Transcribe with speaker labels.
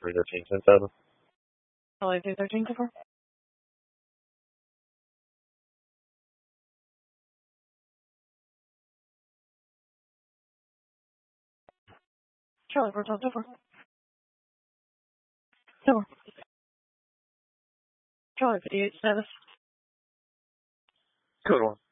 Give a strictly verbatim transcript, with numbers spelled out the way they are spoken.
Speaker 1: three thirteen ten seven.
Speaker 2: Charlie three thirteen, confirm. Charlie four twelve, confirm. Confirm. Charlie fifty-eight, status.
Speaker 1: Code one.